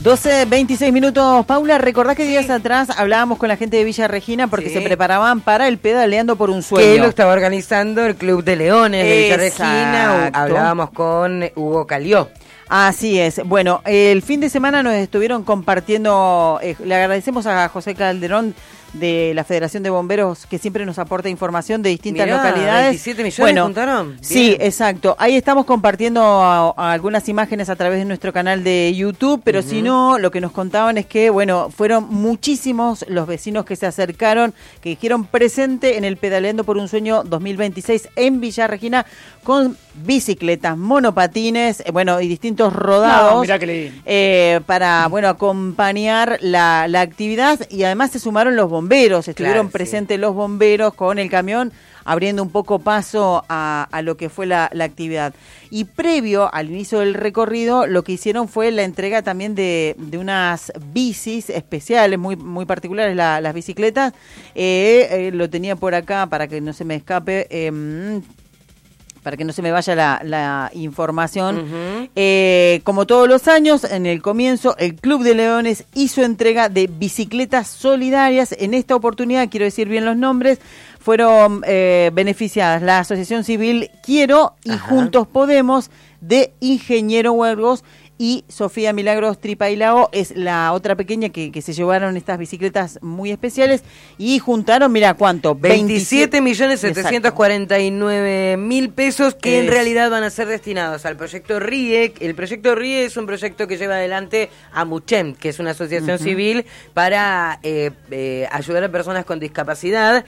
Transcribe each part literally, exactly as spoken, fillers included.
doce, veintiséis minutos. Paula, ¿recordás que días atrás hablábamos con la gente de Villa Regina porque Sí. se preparaban para el Pedaleando por un Sueño? Que lo estaba organizando el Club de Leones de Villa Exacto. Regina. Hablábamos con Hugo Calió. Así es. Bueno, el fin de semana nos estuvieron compartiendo, eh, le agradecemos a José Calderón de la Federación de Bomberos que siempre nos aporta información de distintas Mirá, localidades. veintisiete millones bueno, juntaron. Sí, Bien. exacto. Ahí estamos compartiendo a, a algunas imágenes a través de nuestro canal de YouTube, pero uh-huh. si no, lo que nos contaban es que, bueno, fueron muchísimos los vecinos que se acercaron, que dijeron presente en el Pedaleando por un Sueño dos mil veintiséis en Villa Regina con bicicletas, monopatines, eh, bueno, y distintos rodados. No, mirá que le... eh, para, bueno, acompañar la, la actividad, y además se sumaron los bomberos, estuvieron Claro, presentes sí. los bomberos con el camión, abriendo un poco paso a, a lo que fue la, la actividad. Y previo al inicio del recorrido, lo que hicieron fue la entrega también de, de unas bicis especiales, muy, muy particulares, la, las bicicletas. Eh, eh, lo tenía por acá para que no se me escape. Eh, para que no se me vaya la, la información. Uh-huh. Eh, como todos los años, en el comienzo, el Club de Leones hizo entrega de bicicletas solidarias. En esta oportunidad, quiero decir bien los nombres, fueron eh, beneficiadas la Asociación Civil Quiero y Ajá. Juntos Podemos de Ingeniero Huergos, y Sofía Milagros Tripailao es la otra pequeña que, que se llevaron estas bicicletas muy especiales y juntaron, mira cuánto, veintisiete millones setecientos cuarenta y nueve mil pesos que es. en realidad van a ser destinados al proyecto RIE. El proyecto RIE es un proyecto que lleva adelante AMUCHEM, que es una asociación uh-huh. civil para eh, eh, ayudar a personas con discapacidad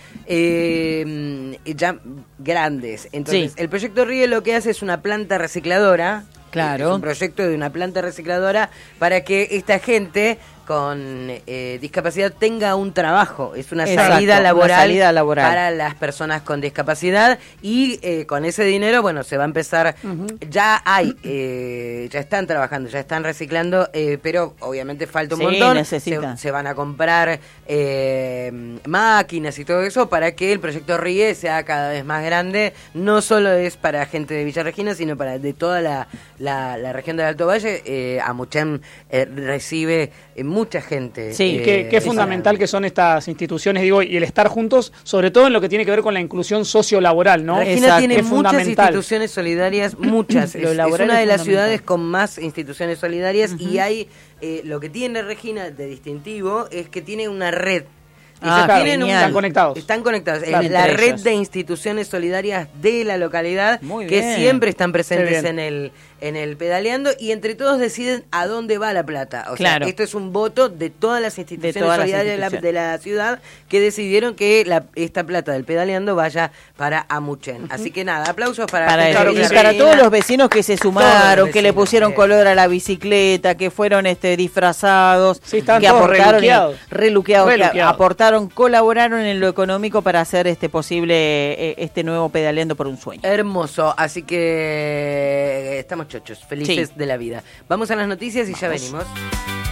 eh, ya grandes. Entonces, sí. el proyecto RIE lo que hace es una planta recicladora. Claro. Es un proyecto de una planta recicladora para que esta gente con eh, discapacidad tenga un trabajo. Es una salida, laboral, una salida laboral para las personas con discapacidad, y eh, con ese dinero, bueno, se va a empezar. Uh-huh. Ya hay, eh, ya están trabajando, ya están reciclando, eh, pero obviamente falta un sí, montón. Se, necesita. se van a comprar eh, máquinas y todo eso para que el proyecto RIE sea cada vez más grande. No solo es para gente de Villa Regina, sino para de toda la, la, la región del Alto Valle. Eh, AMUCHEM eh, recibe eh, mucha gente. Sí, eh, que, que es fundamental que son estas instituciones, digo, y el estar juntos, sobre todo en lo que tiene que ver con la inclusión sociolaboral, ¿no? Regina Exacto. tiene es muchas instituciones solidarias, muchas. es, es una de las ciudades con más instituciones solidarias, uh-huh. y hay, eh, lo que tiene Regina de distintivo es que tiene una red. Ah, claro, tienen un, están conectados. Están conectados. Claro, es la red ellos. de instituciones solidarias de la localidad Muy que bien. siempre están presentes en el en el Pedaleando, y entre todos deciden a dónde va la plata. O claro. sea, esto es un voto de todas las instituciones todas las solidarias instituciones. De, la, de la ciudad, que decidieron que la, esta plata del Pedaleando vaya para AMUCHEM. Uh-huh. Así que nada, aplausos para para, claro, y para todos los vecinos que se sumaron, vecinos, que le pusieron eh. color a la bicicleta, que fueron este disfrazados, sí, están que todos aportaron reluqueados. reluqueados, que Reluqueados. aportaron, colaboraron en lo económico para hacer este posible eh, este nuevo Pedaleando por un Sueño. Hermoso, así que estamos chochos, felices sí. de la vida. Vamos a las noticias y Vamos. ya venimos.